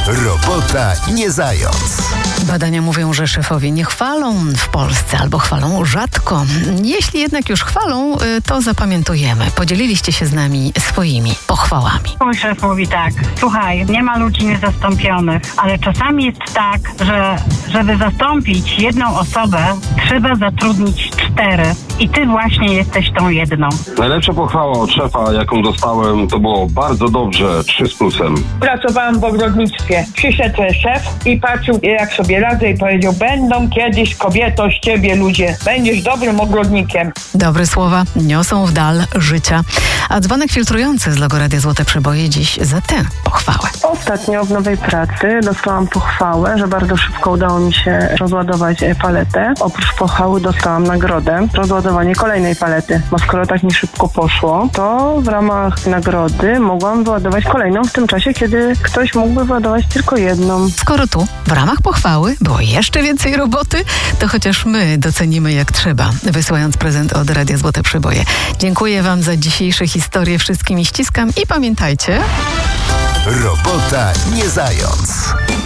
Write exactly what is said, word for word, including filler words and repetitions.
Robota nie zając. Badania mówią, że szefowie nie chwalą w Polsce albo chwalą rzadko. Jeśli jednak już chwalą, to zapamiętujemy. Podzieliliście się z nami swoimi pochwałami. Mój szef mówi tak: słuchaj, nie ma ludzi niezastąpionych, ale czasami jest tak, że żeby zastąpić jedną osobę, trzeba zatrudnić cztery. I ty właśnie jesteś tą jedną. Najlepsza pochwała od szefa, jaką dostałem, to było bardzo dobrze, trzy z plusem. Pracowałam w ogrodnictwie. Przyszedł szef i patrzył, jak sobie radzę, i powiedział: będą kiedyś, kobieto, z ciebie ludzie. Będziesz dobrym ogrodnikiem. Dobre słowa niosą w dal życia. A dzwonek filtrujący z logo Radia Złote Przeboje dziś za tę pochwałę. Ostatnio w nowej pracy dostałam pochwałę, że bardzo szybko udało mi się rozładować paletę. Oprócz pochwały dostałam nagrodę, rozładowanie kolejnej palety. Bo skoro tak mi szybko poszło, to w ramach nagrody mogłam wyładować kolejną w tym czasie, kiedy ktoś mógłby wyładować tylko jedną. Skoro tu w ramach pochwały było jeszcze więcej roboty, to chociaż my docenimy jak trzeba, wysyłając prezent od Radia Złote Przeboje. Dziękuję Wam za dzisiejsze historie, wszystkimi ściskam i pamiętajcie... Robota nie zając.